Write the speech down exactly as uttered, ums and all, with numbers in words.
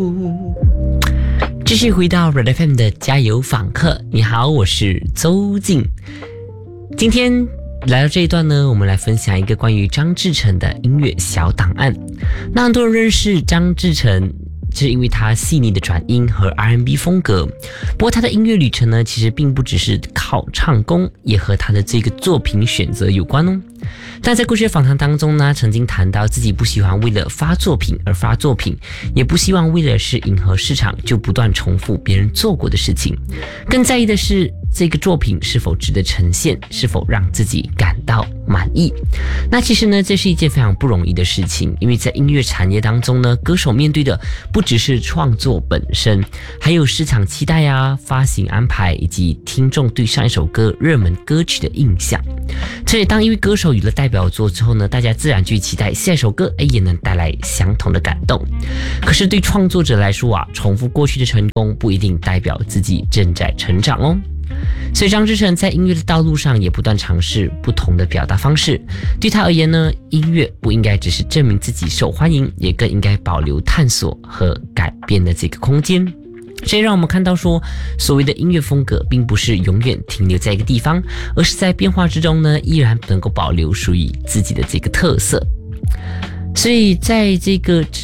继续回到 Red F M 的加油访客，你好，我是周静。今天来到这一段呢，我们来分享一个关于张志成的音乐小档案。那很多人认识张志成，是因为他细腻的转音和 R and B 风格。不过他的音乐旅程呢，其实并不只是靠唱功，也和他的这个作品选择有关哦。但在过去的访谈当中呢，曾经谈到自己不喜欢为了发作品而发作品，也不希望为了是迎合市场就不断重复别人做过的事情，更在意的是这个作品是否值得呈现，是否让自己感到满意。那其实呢，这是一件非常不容易的事情，因为在音乐产业当中呢，歌手面对的不只是创作本身，还有市场期待啊、发行安排以及听众对上一首歌热门歌曲的印象。所以当一位歌手有了代表作之后呢，大家自然就期待下一首歌也能带来相同的感动。可是对创作者来说啊，重复过去的成功不一定代表自己正在成长哦。所以张志成在音乐的道路上也不断尝试不同的表达方式。对他而言呢，音乐不应该只是证明自己受欢迎，也更应该保留探索和改变的这个空间。这让我们看到说，所谓的音乐风格并不是永远停留在一个地方，而是在变化之中呢，依然能够保留属于自己的这个特色。所以在这个